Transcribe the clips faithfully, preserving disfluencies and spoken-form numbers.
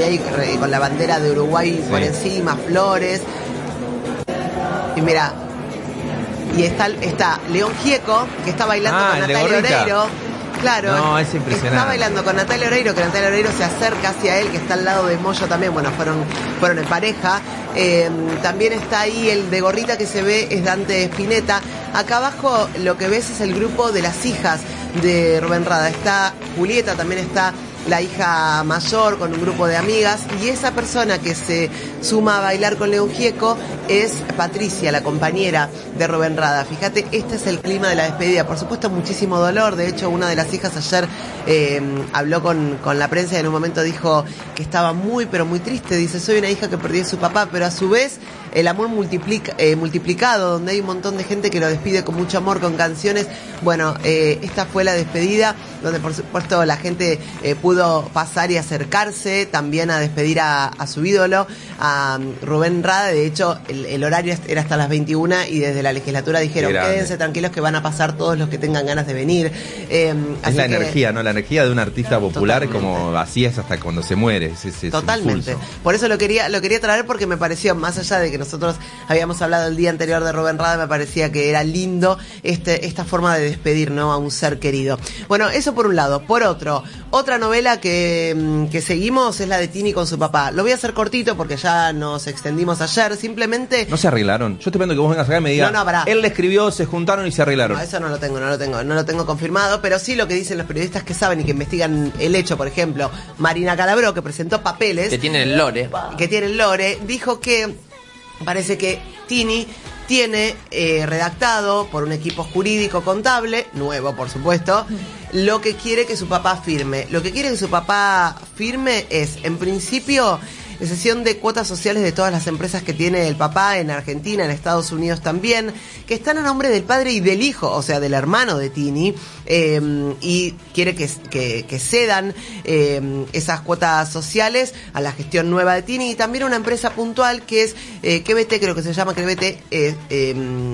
ahí con la bandera de Uruguay sí. por encima, flores. Y mira, y está, está León Gieco, que está bailando ah, con Natalia Oreiro. Claro, no, es impresionante. Está bailando con Natalia Oreiro, que Natalia Oreiro se acerca hacia él, que está al lado de Moyo también. Bueno, fueron, fueron en pareja. Eh, también está ahí el de gorrita que se ve, es Dante Spinetta. Acá abajo lo que ves es el grupo de las hijas de Rubén Rada. Está Julieta, también está la hija mayor con un grupo de amigas, y esa persona que se suma a bailar con León Gieco es Patricia, la compañera de Rubén Rada. Fíjate, este es el clima de la despedida. Por supuesto, muchísimo dolor. De hecho, una de las hijas ayer eh, habló con, con la prensa y en un momento dijo que estaba muy, pero muy triste. Dice, soy una hija que perdió a su papá, pero a su vez el amor multiplica, eh, multiplicado, donde hay un montón de gente que lo despide con mucho amor, con canciones. Bueno, eh, esta fue la despedida, donde por supuesto la gente eh, pudo pasar y acercarse también a despedir a, a su ídolo, a um, Rubén Rada. De hecho, el, el horario era hasta las veintiuna y desde la legislatura dijeron, quédense tranquilos que van a pasar todos los que tengan ganas de venir. Eh, es la que, energía, ¿no? La energía de un artista popular, totalmente. Como así es hasta cuando se muere. Es, es, es totalmente. Por eso lo quería, lo quería traer, porque me pareció, más allá de que nosotros habíamos hablado el día anterior de Rubén Rada, me parecía que era lindo este, esta forma de despedir, ¿no?, a un ser querido. Bueno, eso por un lado. Por otro, otra novela que, que seguimos es la de Tini con su papá. Lo voy a hacer cortito porque ya nos extendimos ayer. Simplemente... ¿No se arreglaron? Yo estoy esperando que vos vengas acá y me digas, no, no, pará. Él le escribió, se juntaron y se arreglaron. No, eso no lo tengo, no lo tengo, no lo tengo confirmado, pero sí lo que dicen los periodistas que saben y que investigan el hecho. Por ejemplo, Marina Calabró, que presentó papeles, que tiene el lore, que tiene el lore, dijo que parece que Tini tiene eh, redactado por un equipo jurídico contable, nuevo por supuesto, lo que quiere que su papá firme. Lo que quiere que su papá firme es, en principio, la cesión de cuotas sociales de todas las empresas que tiene el papá en Argentina, en Estados Unidos también, que están a nombre del padre y del hijo, o sea, del hermano de Tini, eh, y quiere que, que, que cedan eh, esas cuotas sociales a la gestión nueva de Tini, y también una empresa puntual que es eh, Q B T, creo que se llama Q B T eh, eh,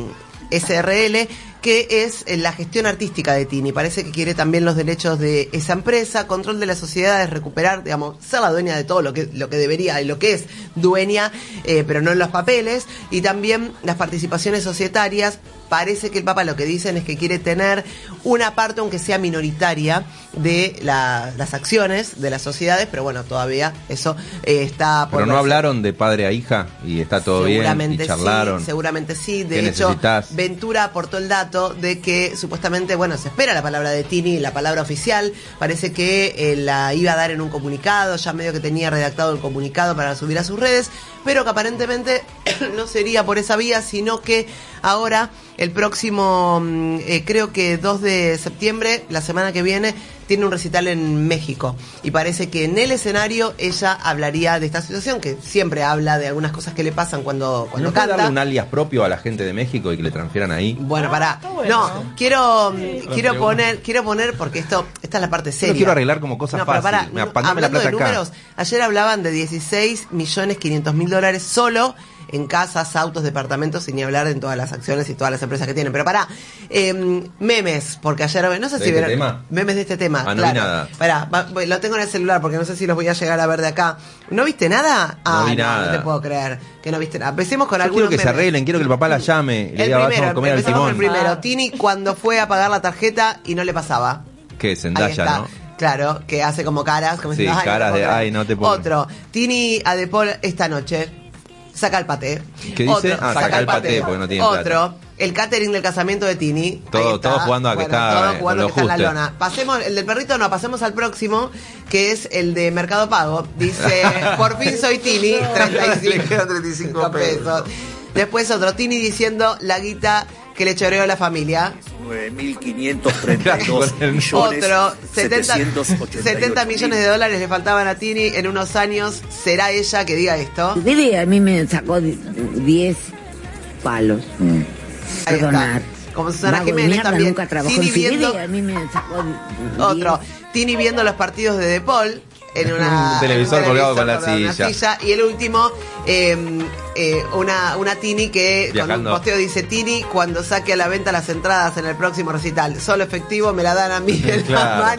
S R L, que es la gestión artística de Tini. Parece que quiere también los derechos de esa empresa, control de las sociedades, recuperar, digamos, ser la dueña de todo lo que, lo que debería y lo que es dueña, eh, pero no en los papeles, y también las participaciones societarias. Parece que el Papa lo que dicen es que quiere tener una parte, aunque sea minoritaria, de la, las acciones de las sociedades, pero bueno, todavía eso eh, está por Pero no verse. hablaron de padre a hija y está todo bien y charlaron. Sí, seguramente sí. De ¿Qué hecho, necesitas? Ventura aportó el dato de que supuestamente, bueno, se espera la palabra de Tini, la palabra oficial. Parece que eh, la iba a dar en un comunicado, ya medio que tenía redactado el comunicado para subir a sus redes, pero que aparentemente no sería por esa vía, sino que ahora, el próximo, eh, creo que dos de septiembre, la semana que viene, tiene un recital en México. Y parece que en el escenario ella hablaría de esta situación, que siempre habla de algunas cosas que le pasan cuando, cuando ¿No puede canta. darle un alias propio a la gente de México y que le transfieran ahí? Bueno, pará. Ah, bueno. No, quiero, Sí. quiero poner, quiero poner, porque esto, esta es la parte Yo seria. lo quiero arreglar como cosa No, pero fácil. pará, Me no, apandame la hablando plata de acá. números, ayer hablaban de dieciséis millones quinientos mil dólares solo en casas, autos, departamentos, sin ni hablar en todas las acciones y todas las empresas que tienen. Pero pará, eh, memes, porque ayer, no sé ¿De si este vieron, tema? memes de este tema, Ah, no claro. vi nada. Pará, va, voy, lo tengo en el celular porque no sé si los voy a llegar a ver de acá. ¿No viste nada? Ah, No vi no, nada. no te puedo creer que no viste nada. Empecemos con Yo algunos quiero que se memes. arreglen, quiero que el papá la llame y le El diga, vamos primero, a comer al empezamos con el timón. primero. Ah. Tini cuando fue a pagar la tarjeta y no le pasaba. Que Ahí Zendaya, está. ¿no? Claro, que hace como caras. Como Sí, diciendo, "Ay, caras no te de, puedo "Ay, creer". no te puedo Otro, Tini a De Paul esta noche. Saca el paté. ¿Qué dice? Otro, Ah, saca el paté, porque no tiene Otro, plata. el catering del casamiento de Tini. Todo- Ahí está. todo jugando a que está, Todo eh, jugando con que lo está en la justo. lona. Pasemos, el del perrito no, pasemos al próximo, que es el de Mercado Pago. Dice, por fin soy Tini, treinta y cinco, treinta y cinco pesos. Después otro, Tini diciendo la guita que le choreó a la familia. nueve mil quinientos treinta y dos millones Otro, setenta, setecientos ochenta y ocho setenta millones de dólares le faltaban a Tini en unos años. ¿Será ella que diga esto? Dile, a mí me sacó diez palos. Ahí Perdonar. está. Como Susana Vago de Jiménez mierda, también. nunca trabajó Tini en Civil viendo, y a mí me sacó diez. otro, Tini viendo los partidos de De Paul en una Un televisor en un colgado con la colgado en una silla. Y el último, eh, eh, una, una Tini que Viajando. con un posteo dice: Tini, cuando saque a la venta las entradas en el próximo recital, solo efectivo, me la dan a mí en Claro. la mano.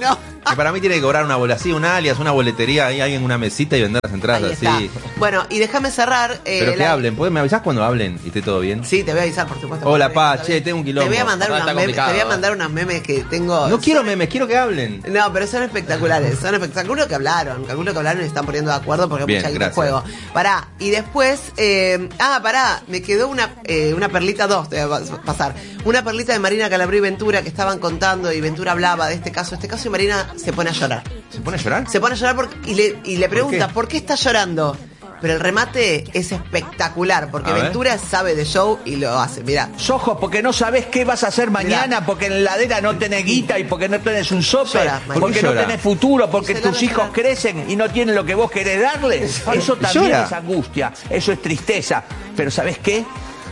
Que para mí tiene que cobrar una bola así, un alias, una boletería, ahí alguien en una mesita y vender las entradas Ahí así. está. Bueno, y déjame cerrar. Eh, Pero que la... hablen, ¿me avisás cuando hablen y esté todo bien? Sí, te voy a avisar, por supuesto. Hola, porque pa, está che, bien. tengo un quilombo. Te voy a mandar Ah, unos está memes, te voy a complicado. mandar unos memes que tengo. No quiero memes, quiero que hablen. No, pero son espectaculares, son espectaculares. Calculo que hablaron, calculo que hablaron y se están poniendo de acuerdo porque hay Bien, mucha guita en gracias. juego. Pará, y después, eh, ah, pará, me quedó una, eh, una perlita, dos, te voy a pasar. Una perlita de Marina Calabrí y Ventura que estaban contando y Ventura hablaba de este caso. Este caso y Marina se pone a llorar. ¿Se pone a llorar? Se pone a llorar porque, y, le, y le pregunta, qué? ¿por qué está llorando? Pero el remate es espectacular porque A ver. Ventura sabe de show y lo hace, mirá. Ojos, porque no sabés qué vas a hacer mañana, Mirá. porque en la heladera no tenés guita y porque no tenés un sope, Llora, María. porque ¿Por qué no llora? tenés futuro, porque Se tus larga hijos llorar. crecen y no tienen lo que vos querés darles. Eso también Llora. es angustia, eso es tristeza. Pero ¿sabés qué?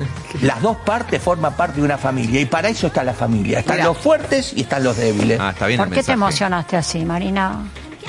Las dos partes forman parte de una familia y para eso está la familia. Están Mirá. los fuertes y están los débiles. Ah, está bien ¿Por el qué te mensaje. emocionaste así, Marina?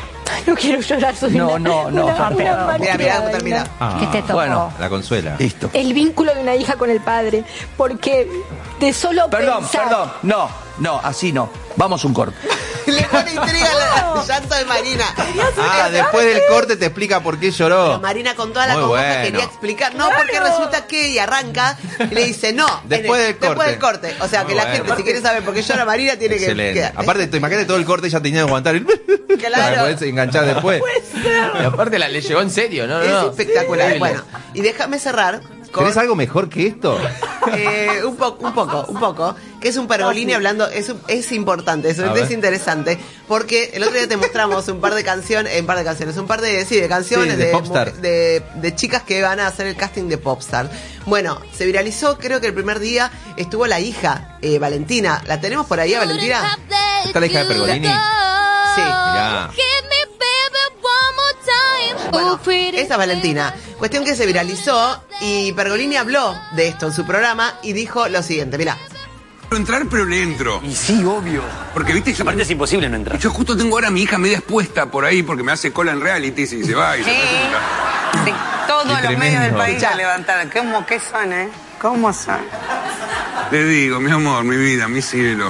No quiero llorar, soy No, una, no, no, una, Fernanda. una Mirá, malcriada, mirá cómo una- termina. Ah, ¿Qué te tocó? bueno. La consuela. Listo. El vínculo de una hija con el padre, porque de solo Perdón, pensar... perdón, no, no, así no. Vamos un corte. Le pone intriga el llanto de Marina. Ah, después del corte te explica por qué lloró. Pero Marina con toda la Muy congoja bueno. quería explicar, no, porque resulta que, y arranca, y le dice, no, Después en del el- después corte. del corte. O sea, Muy que la bueno. gente, si quiere saber por qué llora Marina, tiene que... Excelente. que- Aparte, te imagínate todo el corte ya tenía que aguantar. Y... Claro. Para poderse enganchar después. Y aparte la, le llegó en serio, ¿no? no, Es no. espectacular. Increíble. Bueno, y déjame cerrar con... ¿Tenés algo mejor que esto? Eh, un poco, un poco, un poco, que es un Pergolini hablando, es, un- es importante, es, A es ver. interesante, porque el otro día te mostramos un par de canciones, un par de canciones, un par de, sí, de canciones Sí, de de, Popstar. mu- de, de chicas que van a hacer el casting de Popstar. Bueno, se viralizó, creo que el primer día estuvo la hija, eh, Valentina, ¿la tenemos por ahí a Valentina? ¿Está la hija de Pergolini? Sí. Mirá. Bueno, esa es Valentina. Cuestión que se viralizó y Pergolini habló de esto en su programa y dijo lo siguiente, mirá. Quiero entrar, pero le entro. Y sí, obvio. Porque, viste, yo, Aparte es imposible no entrar. yo justo tengo ahora a mi hija media expuesta por ahí porque me hace cola en reality y se va y se presenta. Sí, todos Qué los medios tremendo. del país Ya. la levantaron. ¿Cómo qué son, eh? ¿Cómo son? Te digo, mi amor, mi vida, mi cielo.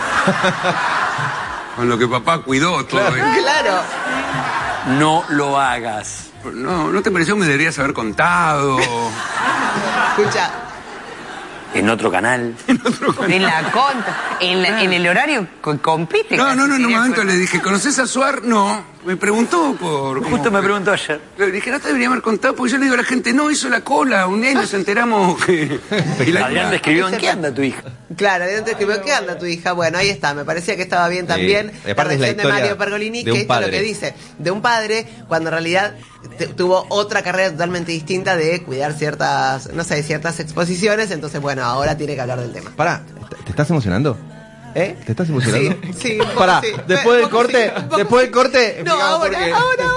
Con lo que papá cuidó todo. ¿eh? Claro. No lo hagas. No, ¿no te pareció que me deberías haber contado? Escucha. En otro canal. En la contra, en, la- en el horario co- compite. No, casi, no, no, en un directo. momento le dije, ¿conoces a Suar? No. Me preguntó por... Justo me preguntó ayer. Le dije, no te debería haber contado, porque yo le digo a la gente, no, hizo la cola, un día nos enteramos que... Y la- Adrián te escribió, ¿en qué anda tu hija? Claro, evidente escribió, ¿qué anda tu hija? Bueno, ahí está, me parecía que estaba bien también Y aparte es la reacción de historia Mario Pergolini, de un que esto es lo padre. que dice, de un padre, cuando en realidad te- tuvo otra carrera totalmente distinta de cuidar ciertas, no sé, ciertas exposiciones, entonces bueno, ahora tiene que hablar del tema. Pará, ¿te estás emocionando? ¿Eh? ¿Te estás emocionando? Sí, sí, un poco Pará, sí. después del Un poco corte, sí, un poco después sí. del corte, No, explicamos ahora, por qué. ahora,